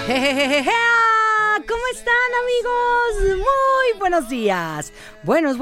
Jejejeje. ¿Cómo están, amigos? Muy buenos días. Buenos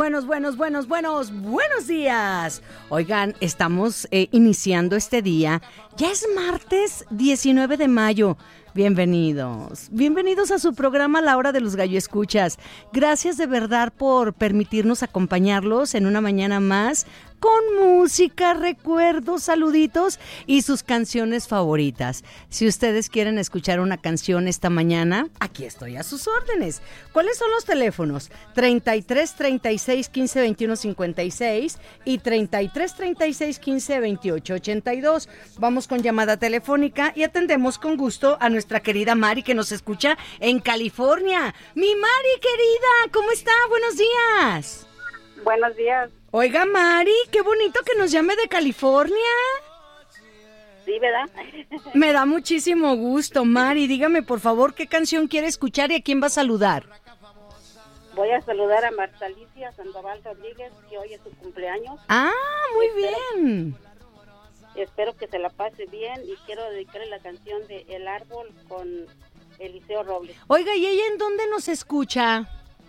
días. Oigan, estamos iniciando este día. Ya es martes 19 de mayo. Bienvenidos a su programa La Hora de los Gallo Escuchas. Gracias de verdad por permitirnos acompañarlos en una mañana más con música, recuerdos, saluditos y sus canciones favoritas. Si ustedes quieren escuchar una canción esta mañana, aquí estoy a sus órdenes. ¿Cuáles son los teléfonos? 33 36 15 21 56 y 33 36 15 28 82. Vamos con llamada telefónica y atendemos con gusto a nuestra querida Mari, que nos escucha en California. Mi Mari querida, ¿cómo está? Buenos días. Buenos días. Oiga, Mari, qué bonito que nos llame de California. Sí, ¿verdad? Me da muchísimo gusto, Mari. Dígame, por favor, ¿qué canción quiere escuchar y a quién va a saludar? Voy a saludar a Marta Alicia Sandoval Rodríguez, que hoy es su cumpleaños. Ah, muy bien. Espero que se la pase bien y quiero dedicarle la canción de El Árbol con Eliseo Robles. Oiga, ¿y ella en dónde nos escucha?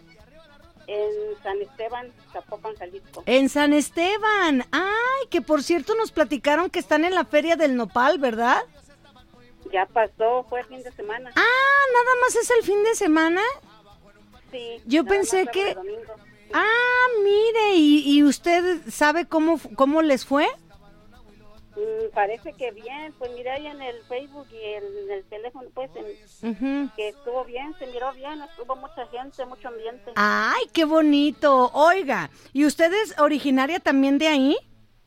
En San Esteban, Zapopan, Jalisco. En San Esteban. Ay, que por cierto nos platicaron que están en la Feria del Nopal, ¿verdad? Ya pasó, fue el fin de semana. Ah, ¿nada más es el fin de semana? Sí. Yo pensé que... Domingo. Sí. Ah, mire, ¿y usted sabe cómo les fue? Parece que bien, pues miré ahí en el Facebook y en el teléfono, pues, que estuvo bien, se miró bien, estuvo mucha gente, mucho ambiente. ¡Ay, qué bonito! Oiga, ¿y usted es originaria también de ahí?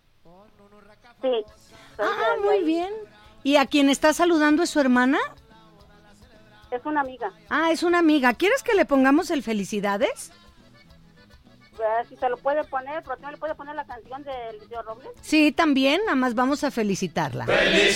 Sí. Muy bien. ¿Y a quien está saludando es su hermana? Es una amiga. Ah, es una amiga. ¿Quieres que le pongamos el felicidades? Si se lo puede poner, pero también le puede poner la canción de Eliseo Robles. Sí, también, nada más vamos a felicitarla. ¡Felicidades!